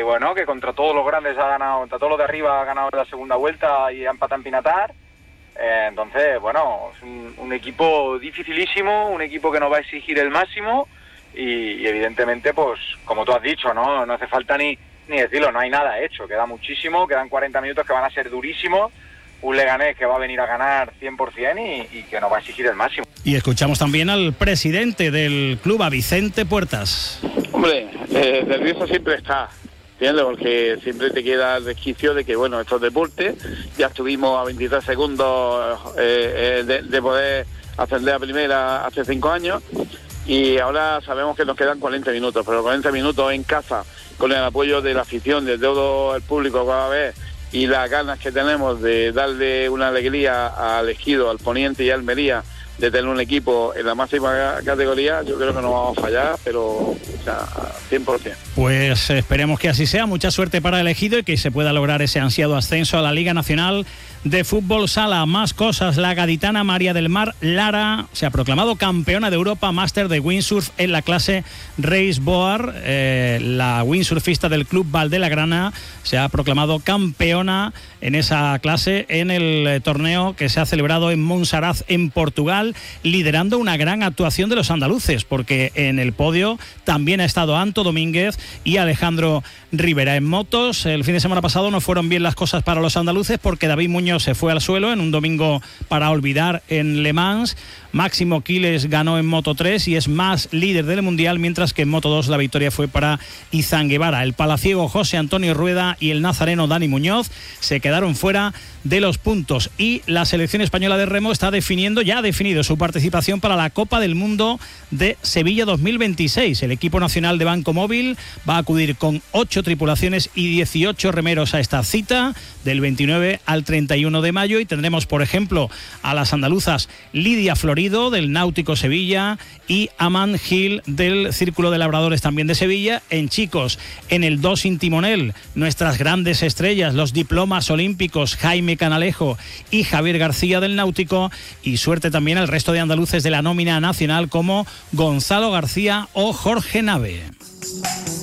bueno, que contra todos los grandes ha ganado, contra todos los de arriba ha ganado en la segunda vuelta y ha empatado en Pinatar. Entonces, bueno, es un equipo dificilísimo, un equipo que nos va a exigir el máximo y evidentemente, pues, como tú has dicho, no hace falta ni decirlo, no hay nada hecho, queda muchísimo, quedan 40 minutos que van a ser durísimos, un Leganés que va a venir a ganar 100% y que nos va a exigir el máximo. Y escuchamos también al presidente del club, a Vicente Puertas. Hombre, nervioso siempre está, ¿entiendes? Porque siempre te queda el resquicio de que, bueno, esto es deporte, ya estuvimos a 23 segundos de poder ascender a primera hace 5 años y ahora sabemos que nos quedan 40 minutos, pero 40 minutos en casa, con el apoyo de la afición, de todo el público que va a ver y las ganas que tenemos de darle una alegría al Ejido, al Poniente y a Almería, de tener un equipo en la máxima categoría, yo creo que no vamos a fallar, pero o sea, 100%. Pues esperemos que así sea. Mucha suerte para el Ejido y que se pueda lograr ese ansiado ascenso a la Liga Nacional de Fútbol Sala. Más cosas. La gaditana María del Mar Lara se ha proclamado campeona de Europa Máster de Windsurf en la clase Race Board. La windsurfista del Club Valdelagrana se ha proclamado campeona en esa clase en el torneo que se ha celebrado en Monsaraz, en Portugal, liderando una gran actuación de los andaluces, porque en el podio también ha estado Anto Domínguez y Alejandro Rivera. En motos, el fin de semana pasado no fueron bien las cosas para los andaluces porque David Muñoz se fue al suelo en un domingo para olvidar en Le Mans. Máximo Quiles ganó en Moto 3 y es más líder del Mundial, mientras que en Moto 2 la victoria fue para Izan Guevara. El palaciego José Antonio Rueda y el nazareno Dani Muñoz se quedaron fuera de los puntos, y la selección española de remo ya ha definido su participación para la Copa del Mundo de Sevilla 2026. El equipo nacional de Banco Móvil va a acudir con 8 tripulaciones y 18 remeros a esta cita del 29 al 31 de mayo y tendremos, por ejemplo, a las andaluzas Lidia Florido del Náutico Sevilla y Aman Gil del Círculo de Labradores también de Sevilla. En chicos, en el 2 sin timonel, nuestras grandes estrellas, los diplomas olímpicos Jaime Canalejo y Javier García del Náutico, y suerte también al resto de andaluces de la nómina nacional como Gonzalo García o Jorge Nave.